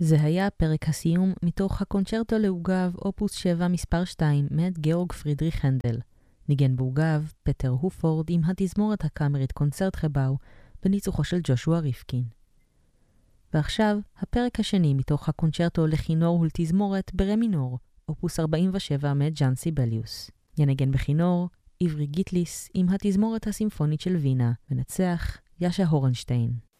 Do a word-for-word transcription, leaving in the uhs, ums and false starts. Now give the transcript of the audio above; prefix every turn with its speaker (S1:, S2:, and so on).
S1: זה היה פרק הסיום מתוך הקונצ'רטו לעוגב אופוס שבע מספר שתיים מאת גאורג פרידריך הנדל. ניגן בעוגב פטר הופורד עם התזמורת הקאמרית קונצרטחבאו בניצוחו של ג'ושוע ריפקין. ועכשיו הפרק השני מתוך הקונצ'רטו לכינור ולתזמורת ברה מינור, אופוס ארבעים ושבע מאת ז'אן סיבליוס. ינגן בכינור עברי גיטליס עם התזמורת הסימפונית של וינה, ונצח יאשה הורנשטיין.